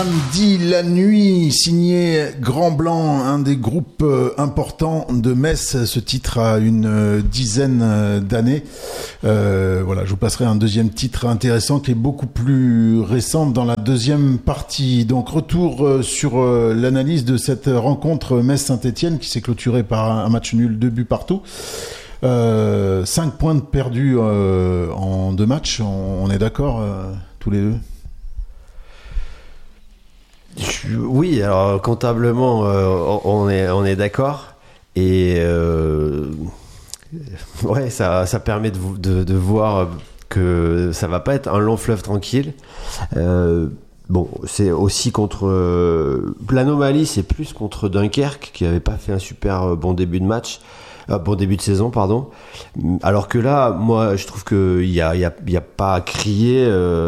Samedi la nuit, signé Grand Blanc, un des groupes importants de Metz. Ce titre a une dizaine d'années. Voilà, je vous passerai un deuxième titre intéressant qui est beaucoup plus récent dans la deuxième partie. Donc retour sur l'analyse de cette rencontre Metz-Saint-Etienne qui s'est clôturée par un match nul, 2 buts partout. 5 points de perdus en 2 matchs, on est d'accord tous les deux? Oui, alors comptablement, on est d'accord. Et ouais, ça permet de voir que ça va pas être un long fleuve tranquille. Bon, c'est aussi contre l'anomalie, c'est plus contre Dunkerque qui avait pas fait un super bon début de match. Bon début de saison, pardon. Alors que là, moi, je trouve qu'il y a pas à crier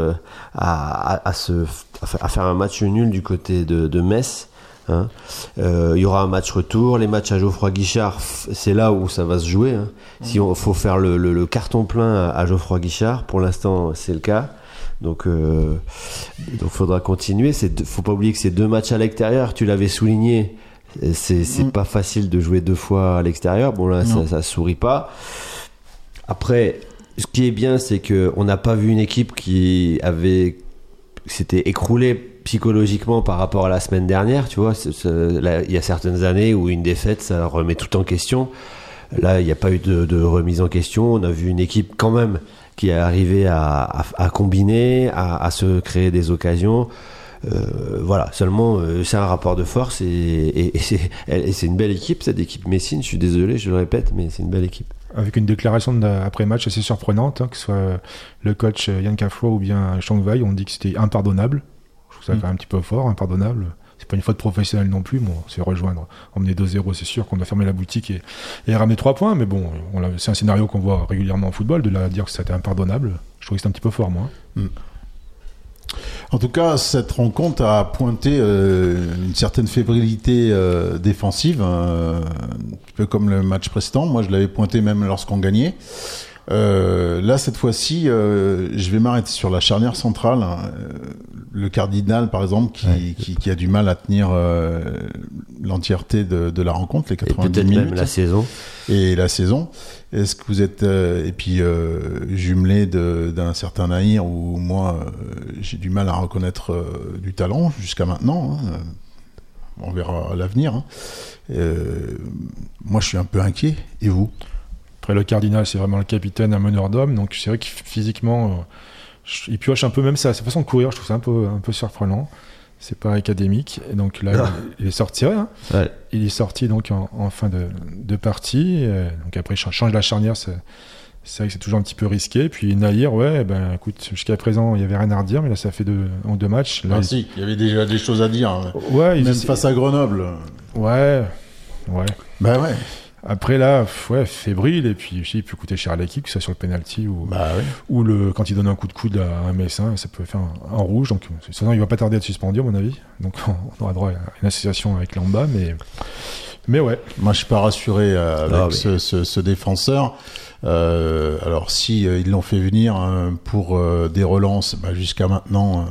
à faire un match nul du côté de Metz. Hein. Il y aura un match retour, les matchs à Geoffroy Guichard, c'est là où ça va se jouer. Hein. Si on faut faire le carton plein à Geoffroy Guichard, pour l'instant, c'est le cas. Donc faudra continuer. Faut pas oublier que c'est 2 matchs à l'extérieur. Tu l'avais souligné. C'est pas facile de jouer 2 fois à l'extérieur. Bon là, ça sourit pas. Après, ce qui est bien, c'est que on n'a pas vu une équipe qui s'était écroulée psychologiquement par rapport à la semaine dernière. Tu vois, il y a certaines années où une défaite, ça remet tout en question. Là, il n'y a pas eu de remise en question. On a vu une équipe quand même qui est arrivée à combiner, à se créer des occasions. Voilà, seulement c'est un rapport de force et c'est une belle équipe, cette équipe messine. Je suis désolé, je le répète, mais c'est une belle équipe. Avec une déclaration après-match assez surprenante, hein, que ce soit le coach Yann Cafro ou bien Chang Wei, on dit que c'était impardonnable. Je trouve ça quand même un petit peu fort, impardonnable. C'est pas une faute professionnelle non plus, bon, c'est rejoindre. Emmener 2-0, c'est sûr qu'on doit fermer la boutique et ramener 3 points, mais bon, c'est un scénario qu'on voit régulièrement en football, de là à dire que c'était impardonnable, je trouve que c'est un petit peu fort, moi. En tout cas, cette rencontre a pointé une certaine fébrilité défensive, un peu comme le match précédent. Moi, je l'avais pointé même lorsqu'on gagnait. Là, cette fois-ci, je vais m'arrêter sur la charnière centrale. Le Cardinal, par exemple, qui a du mal à tenir l'entièreté de la rencontre, les 90 et peut-être minutes. Même la saison. Et la saison. Est-ce que vous êtes et puis jumelé d'un certain Nahir où moi j'ai du mal à reconnaître du talent jusqu'à maintenant. Hein. On verra à l'avenir. Hein. Moi, je suis un peu inquiet. Et vous? Après, le Cardinal, c'est vraiment le capitaine, un meneur d'hommes. Donc, c'est vrai que physiquement, il pioche un peu même sa façon de courir. Je trouve ça un peu surprenant. C'est pas académique. Et donc là, il est sorti. Hein. Ouais. Il est sorti donc en fin de partie. Donc après, il change la charnière. C'est vrai que c'est toujours un petit peu risqué. Puis Nahir, écoute, jusqu'à présent, il y avait rien à redire, mais là, ça fait 2 matchs. Là, si, il y avait déjà des choses à dire. Ouais, même face à Grenoble. Ouais. Bah ouais. Après là, fébrile, et puis il peut coûter cher à l'équipe, que ce soit sur le penalty ou quand il donne un coup de coude à un Messin, ça peut faire un rouge. Donc sinon, il va pas tarder à être suspendu à mon avis. Donc on aura droit à une association avec Lamba, mais ouais. Moi, je suis pas rassuré avec ce défenseur. Alors si ils l'ont fait venir pour des relances, jusqu'à maintenant.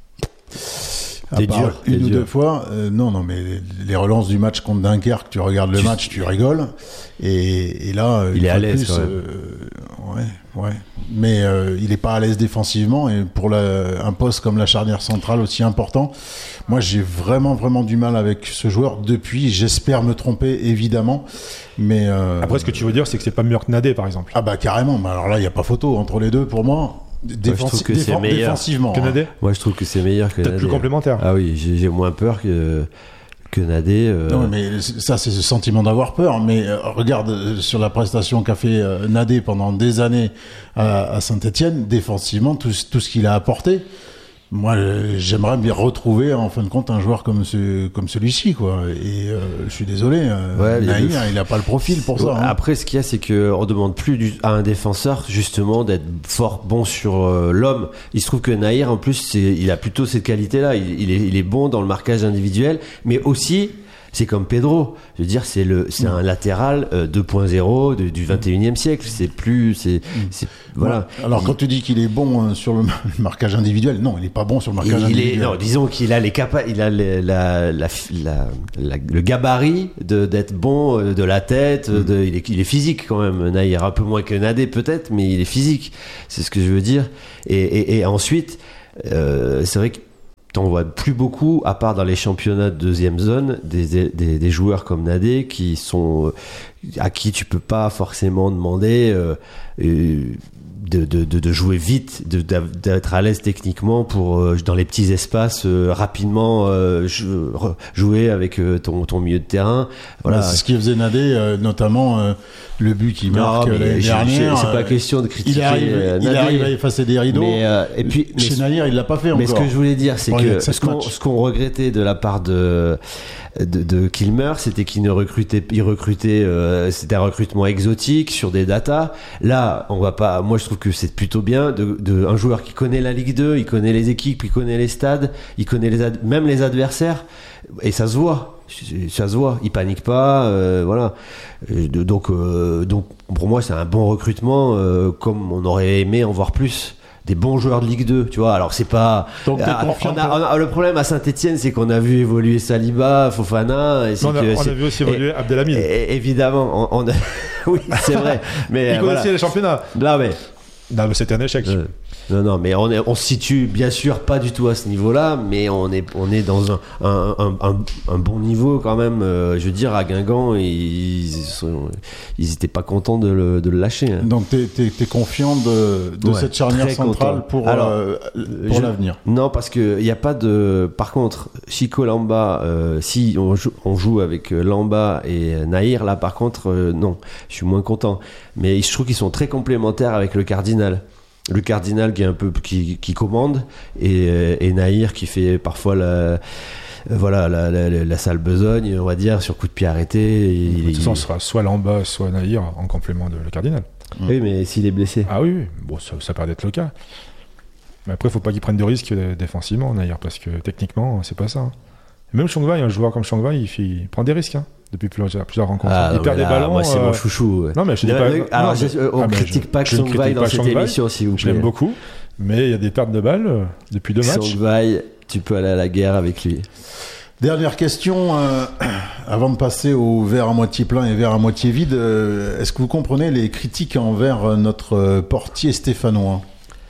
À part une ou 2 fois, non, mais les relances du match contre Dunkerque, tu regardes le match, tu rigoles, et là, il est à l'aise. Ouais, mais il est pas à l'aise défensivement, et pour un poste comme la charnière centrale aussi important, moi j'ai vraiment du mal avec ce joueur. Depuis, j'espère me tromper évidemment, mais après, ce que tu veux dire, c'est que c'est pas mieux que Nadé, par exemple. Ah carrément. Mais alors là, il y a pas photo entre les deux pour moi. Je trouve que c'est meilleur défensivement. Que Nadé. Moi, je trouve que c'est meilleur que Nadé. Peut-être plus complémentaire. Ah oui, j'ai moins peur que Nadé. Non, mais ça, c'est ce sentiment d'avoir peur. Mais regarde sur la prestation qu'a fait Nadé pendant des années à Saint-Etienne, défensivement, tout ce qu'il a apporté. Moi, j'aimerais bien retrouver, en fin de compte, un joueur comme celui-ci, quoi. Et je suis désolé, Nahir, il n'a pas le profil pour ça. Hein. Après, ce qu'il y a, c'est qu'on demande plus à un défenseur, justement, d'être bon sur l'homme. Il se trouve que Nahir, en plus, il a plutôt cette qualité-là. Il est bon dans le marquage individuel, mais aussi C'est comme Pedro. Je veux dire, c'est un latéral 2.0 du 21e siècle. Voilà. Ouais. Alors, quand tu dis qu'il est bon sur le marquage individuel, non, il n'est pas bon sur le marquage individuel. Non, disons qu'il a le gabarit d'être bon de la tête. Il est physique quand même. Nahir, un peu moins que Nadé peut-être, mais il est physique. C'est ce que je veux dire. Et ensuite, c'est vrai que t'en vois plus beaucoup, à part dans les championnats de deuxième zone, des joueurs comme Nadé à qui tu peux pas forcément demander de jouer vite, d'être à l'aise techniquement pour dans les petits espaces rapidement jouer avec ton milieu de terrain. Voilà. C'est ce qui faisait Nadé, notamment le but qu'il marque l'année dernière. C'est pas question de critiquer. Il arrive à effacer des rideaux. Chez Nahir, il l'a pas fait encore. Mais ce que je voulais dire, c'est que ce qu'on regrettait de la part de Kilmer, c'était qu'il recrutait, c'était un recrutement exotique sur des datas. Là, moi je trouve que c'est plutôt bien de un joueur qui connaît la Ligue 2, il connaît les équipes, il connaît les stades, il connaît même les adversaires, et ça se voit, il panique pas, voilà. Donc pour moi c'est un bon recrutement, comme on aurait aimé en voir plus. Des bons joueurs de Ligue 2, tu vois. Alors c'est pas. Donc, le problème à Saint-Etienne, c'est qu'on a vu évoluer Saliba, Fofana. On a vu aussi évoluer Abdelhamid. Évidemment, oui, c'est vrai. Mais il connaissait les championnats. Là, mais c'était un échec. Non, mais on se situe bien sûr pas du tout à ce niveau-là, mais on est dans un bon niveau quand même. Je veux dire, à Guingamp, ils étaient pas contents de le lâcher. Hein. Donc t'es confiant de cette charnière centrale pour l'avenir. Non, parce que il y a pas de. Par contre, Chico Lamba, si on joue avec Lamba et Nahir, là par contre, non, je suis moins content. Mais je trouve qu'ils sont très complémentaires avec le Cardinal. Le Cardinal qui commande et Nahir qui fait parfois la sale besogne, on va dire, sur coup de pied arrêté. De toute façon, ce sera soit Lamba, soit Nahir en complément de le Cardinal. Oui, mais s'il est blessé. Ah oui. Bon, ça peut être le cas. Mais après, il ne faut pas qu'il prenne de risques défensivement, Nahir, parce que techniquement, c'est pas ça. Hein. Même Chongwei, un joueur comme Chongwei, il prend des risques. Hein. Depuis plusieurs rencontres. Il perd des ballons. Moi, c'est mon chouchou. Ouais. Non, mais je dis pas. Alors, on critique pas Chongwei dans cette émission, s'il vous plaît. Je l'aime beaucoup, mais il y a des pertes de balles depuis 2 matchs. Chongwei, tu peux aller à la guerre avec lui. Dernière question, avant de passer au verre à moitié plein et verre à moitié vide. Est-ce que vous comprenez les critiques envers notre portier stéphanois ?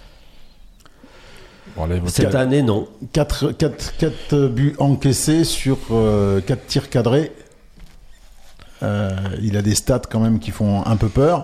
Cette année, non. 4 buts encaissés sur 4 tirs cadrés. Il a des stats quand même qui font un peu peur.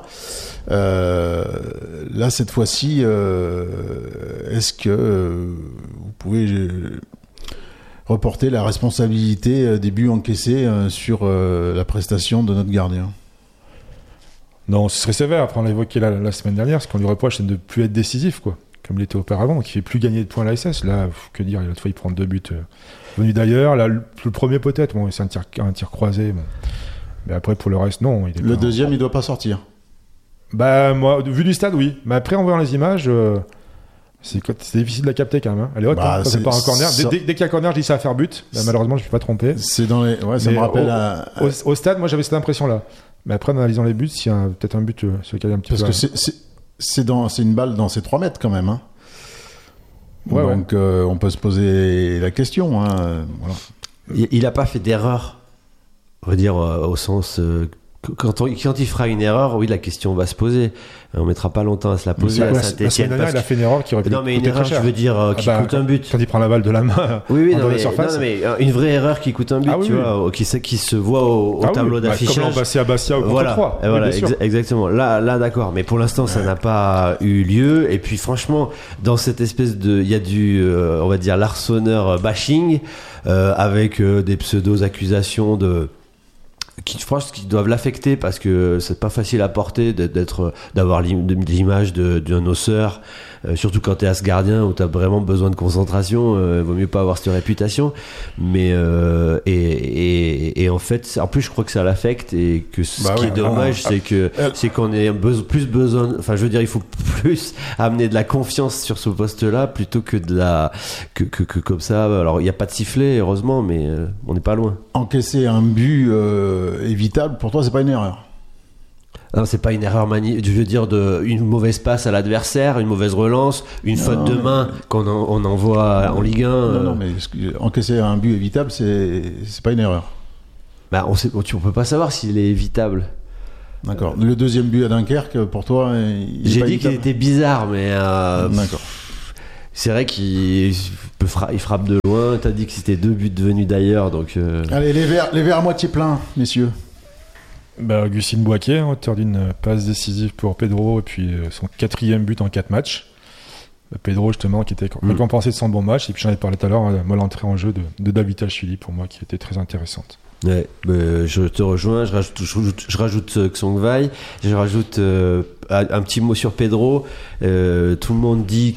Là, cette fois-ci, est-ce que vous pouvez reporter la responsabilité des buts encaissés sur la prestation de notre gardien ? Non, ce serait sévère. Après, on l'a évoqué la semaine dernière. Ce qu'on lui reproche, c'est de ne plus être décisif, quoi, comme il était auparavant. Donc, il ne fait plus gagner de points à l'ASS. Là, que dire, l'autre fois, il prend 2 buts venus d'ailleurs. Là, le premier, peut-être. Bon, c'est un tir croisé. Bon. Mais après, pour le reste, non. Le deuxième, il ne doit pas sortir. Bah, moi, vu du stade, oui. Mais après, en voyant les images, c'est difficile de la capter quand même. Hein. Elle est haute, quand c'est pas un corner. Dès qu'il y a corner, je dis ça va faire but. Bah, malheureusement, je ne suis pas trompé. C'est dans les. Ouais, ça me rappelle. Au stade, moi, j'avais cette impression-là. Mais après, en analysant les buts, s'il y a peut-être un but sur lequel il y a un petit peu. Parce que c'est une balle dans ses 3 mètres quand même. Hein. Ouais, donc, on peut se poser la question. Hein. Voilà. Il n'a pas fait d'erreur. On va dire au sens quand il fera une erreur, oui, la question va se poser. On mettra pas longtemps à se la poser. La semaine dernière, il a fait une erreur qui aurait pu non, mais une erreur, je veux dire, qui coûte un but. Quand il prend la balle de la main. Oui, non, mais une vraie erreur qui coûte un but, tu vois, qui se voit au tableau d'affichage. Comme l'embassé à Bastia au contre 3. Voilà, exactement. Là, d'accord. Mais pour l'instant, ça n'a pas eu lieu. Et puis, franchement, dans cette espèce il y a du, on va dire, l'arseneur bashing, avec des pseudos accusations je pense qu'ils doivent l'affecter parce que c'est pas facile à porter d'avoir l'image d'un osseur surtout quand t'es as gardien où t'as vraiment besoin de concentration, vaut mieux pas avoir cette réputation. Mais et en fait, en plus je crois que ça l'affecte et que ce qui est dommage, c'est qu'on ait plus besoin. Enfin, je veux dire, il faut plus amener de la confiance sur ce poste-là plutôt que que comme ça. Alors, il n'y a pas de sifflet, heureusement, mais on n'est pas loin. Encaisser un but évitable, pour toi, c'est pas une erreur? Non, c'est pas une erreur je veux dire une mauvaise passe à l'adversaire, une mauvaise relance, une faute de main qu'on on envoie en Ligue 1. Non, mais encaisser un but évitable, c'est pas une erreur. Bah, on peut pas savoir s'il est évitable. D'accord. Le deuxième but à Dunkerque, pour toi, j'ai dit qu'il était bizarre, mais d'accord. C'est vrai qu'il frappe de loin. T'as dit que c'était 2 buts venus d'ailleurs, donc. Allez, les verres à moitié pleins, messieurs. Augustin Boaké, auteur d'une passe décisive pour Pedro, et puis son 4e but en 4 matchs. Pedro, justement, qui était récompensé de son bon match. Et puis j'en ai parlé tout à l'heure, moi, l'entrée en jeu de Davitelashvili, pour moi, qui était très intéressante. Ouais, je te rejoins. Je rajoute Xongwei. Je rajoute un petit mot sur Pedro. Tout le monde dit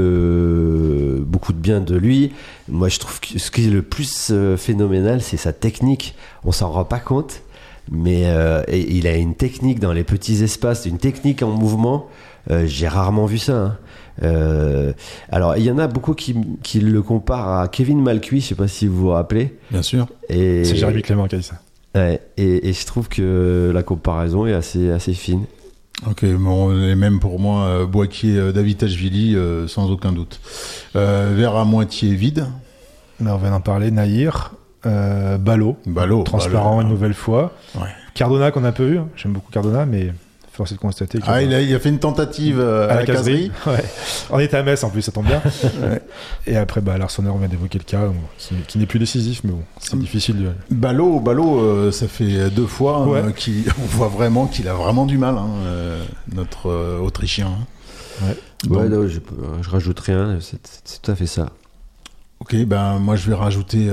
que beaucoup de bien de lui. Moi, je trouve que ce qui est le plus phénoménal, c'est sa technique. On s'en rend pas compte. Mais il a une technique dans les petits espaces, une technique en mouvement. J'ai rarement vu ça. Alors, il y en a beaucoup qui le comparent à Kevin Malcuit. Je sais pas si vous vous rappelez. Bien sûr. Et c'est Jérémy Clément qui a dit ça. Ouais, et je trouve que la comparaison est assez fine. Ok, bon, et même pour moi, Boaké, Davitelashvili, sans aucun doute. Verre à moitié vide. Là, on vient d'en parler. Naïr. Ballot, transparent une nouvelle fois. Ouais. Cardona qu'on a peu vu, j'aime beaucoup Cardona, mais force est de constater il a fait une tentative à la caserie. Ouais. On était à Metz en plus, ça tombe bien. Ouais. Et après, Larsonneur, on vient d'évoquer le cas qui n'est plus décisif, mais bon, c'est difficile. Ballot, ça fait 2 fois on voit vraiment qu'il a vraiment du mal, notre Autrichien. Ouais, non, je rajoute rien, c'est tout à fait ça. Ok, moi je vais rajouter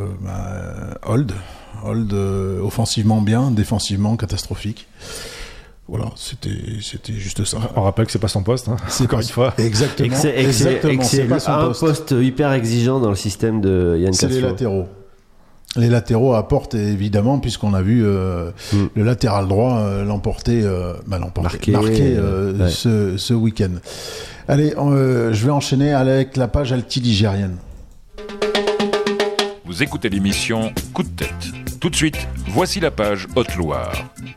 Hold, offensivement bien, défensivement catastrophique. Voilà, c'était juste ça. On rappelle que c'est pas son poste, encore une fois. Exactement. C'est pas son poste hyper exigeant dans le système de Yann Cassio. C'est les latéraux. Les latéraux apportent évidemment, puisqu'on a vu le latéral droit marquer ce week-end. Allez, je vais enchaîner avec la page altiligérienne. Vous écoutez l'émission Coup de tête. Tout de suite, voici la page Haute-Loire.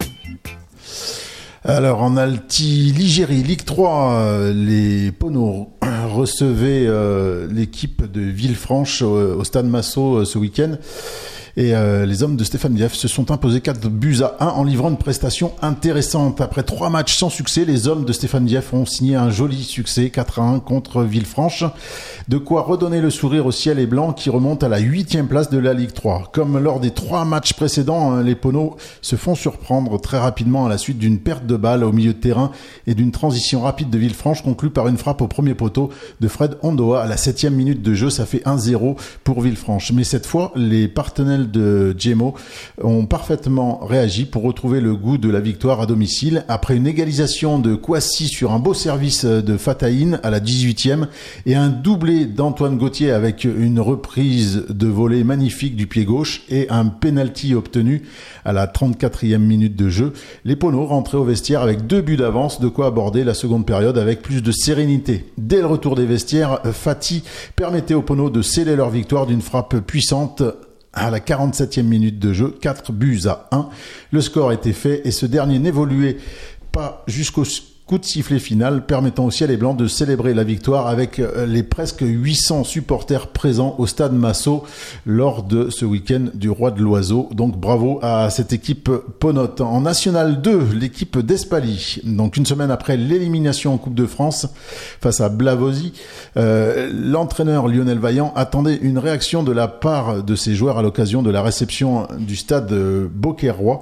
Alors en Alti-Ligérie, Ligue 3, les Poneaux recevaient l'équipe de Villefranche au Stade Massot ce week-end. Et les hommes de Stéphane Dief se sont imposés 4-1 en livrant une prestation intéressante. Après 3 matchs sans succès, les hommes de Stéphane Dief ont signé un joli succès 4-1 contre Villefranche. De quoi redonner le sourire au ciel et blanc qui remonte à la 8e place de la Ligue 3. Comme lors des 3 matchs précédents, les Poneaux se font surprendre très rapidement à la suite d'une perte de balle au milieu de terrain et d'une transition rapide de Villefranche conclue par une frappe au premier poteau de Fred Ondoa à la 7e minute de jeu. Ça fait 1-0 pour Villefranche. Mais cette fois, les partenaires de Djemo ont parfaitement réagi pour retrouver le goût de la victoire à domicile. Après une égalisation de Kouassi sur un beau service de Fataïn à la 18e et un doublé d'Antoine Gauthier avec une reprise de volée magnifique du pied gauche et un penalty obtenu à la 34e minute de jeu, les Poneaux rentraient au vestiaire avec 2 buts d'avance, de quoi aborder la seconde période avec plus de sérénité. Dès le retour des vestiaires, Fati permettait aux Poneaux de sceller leur victoire d'une frappe puissante à la 47e minute de jeu, 4-1. Le score était fait et ce dernier n'évoluait pas jusqu'au coup de sifflet final, permettant au ciel et blanc de célébrer la victoire avec les presque 800 supporters présents au stade Massot lors de ce week-end du Roi de l'Oiseau. Donc bravo à cette équipe ponote. En National 2, l'équipe d'Espaly, donc une semaine après l'élimination en Coupe de France face à Blavozy, l'entraîneur Lionel Vaillant attendait une réaction de la part de ses joueurs à l'occasion de la réception du stade Beaucaire-Roi.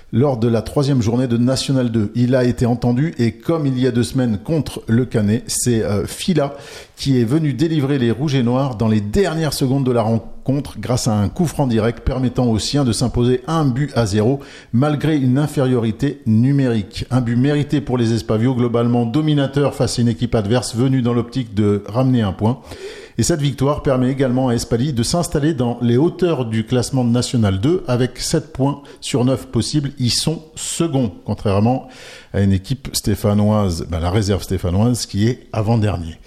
lors de la 3e journée de National 2. Il a été entendu et comme il y a 2 semaines contre le Canet, c'est Fila qui est venu délivrer les Rouges et Noirs dans les dernières secondes de la rencontre grâce à un coup franc direct permettant aux siens de s'imposer 1-0 malgré une infériorité numérique. Un but mérité pour les Espavios, globalement dominateur face à une équipe adverse venue dans l'optique de ramener un point. Et cette victoire permet également à Espali de s'installer dans les hauteurs du classement de National 2 avec 7 points sur 9 possibles. Ils sont seconds, contrairement à une équipe stéphanoise, la réserve stéphanoise qui est avant-dernière.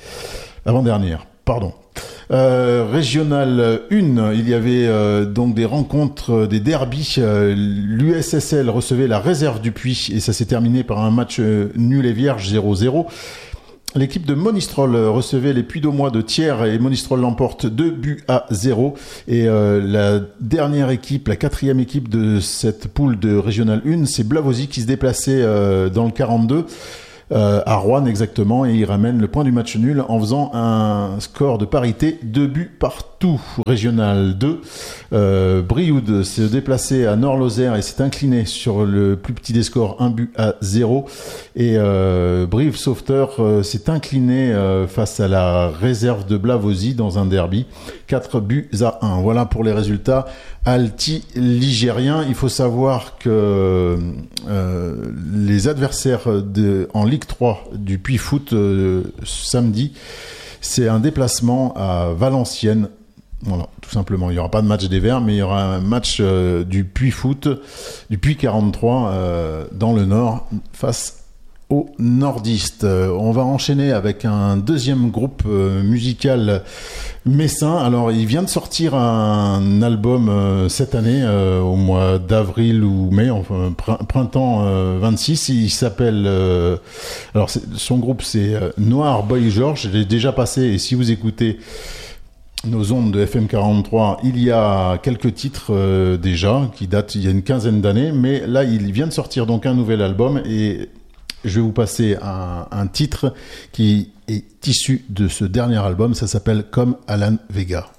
Régional 1, il y avait donc des rencontres, des derbies. L'USSL recevait la réserve du Puy et ça s'est terminé par un match nul et vierge 0-0. L'équipe de Monistrol recevait les Puy-d'Aumois de Thiers et Monistrol l'emporte 2-0. Et la dernière équipe, la 4e équipe de cette poule de Régional 1, c'est Blavozy qui se déplaçait dans le 42. À Rouen exactement, et il ramène le point du match nul en faisant un score de parité, 2 buts partout. Régional 2, Brioude s'est déplacé à Nord-Lozère et s'est incliné sur le plus petit des scores, 1-0, et Brive Sauveteur s'est incliné face à la réserve de Blavozy dans un derby, 4-1. Voilà pour les résultats alti-ligériens. Il faut savoir que les adversaires en Ligue 3 du Puy Foot samedi, c'est un déplacement à Valenciennes. Voilà, tout simplement. Il n'y aura pas de match des Verts, mais il y aura un match du Puy Foot, du Puy 43 dans le Nord face aux nordistes. On va enchaîner avec un deuxième groupe musical messin. Alors, il vient de sortir un album cette année, au mois d'avril ou mai, enfin printemps 26. Il s'appelle... son groupe, c'est Noir Boy George. Je l'ai déjà passé, et si vous écoutez nos ondes de FM 43, il y a quelques titres déjà, qui datent il y a une quinzaine d'années, mais là, il vient de sortir donc un nouvel album, et je vais vous passer un titre qui est issu de ce dernier album. Ça s'appelle Comme Alan Vega.